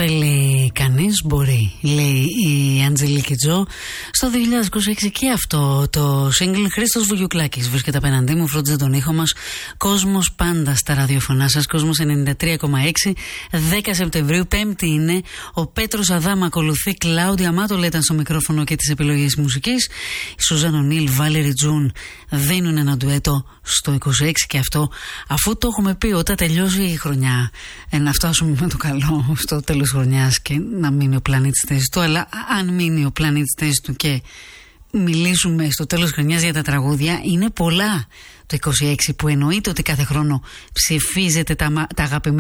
θέλει κανείς μπορεί, λέει η Αντζελίκη Τζο. Στο 2026 και αυτό το single. Χρήστος Βουγιουκλάκης βρίσκεται απέναντί μου, φρόντιζε τον ήχο μας. Κόσμος πάντα στα ραδιοφωνά σας. Κόσμος 93,6. 10 Σεπτεμβρίου, Πέμπτη είναι. Ο Πέτρος Αδάμα ακολουθεί. Κλάουδια Μάτολα ήταν στο μικρόφωνο και τις επιλογές μουσικής. Η Σουζάν Ονίλ, Βάλερι Τζουν δίνουν ένα ντουέτο στο 26 και αυτό αφού το έχουμε πει όταν τελειώσει η χρονιά. Να φτάσουμε με το καλό στο τέλος χρονιάς και να μείνει ο πλανήτης στη θέση του. Αλλά αν μείνει ο πλανήτης στη θέση του και μιλήσουμε στο τέλος χρονιάς για τα τραγούδια, είναι πολλά το 26 που εννοείται ότι κάθε χρόνο ψηφίζετε τα αγαπημένα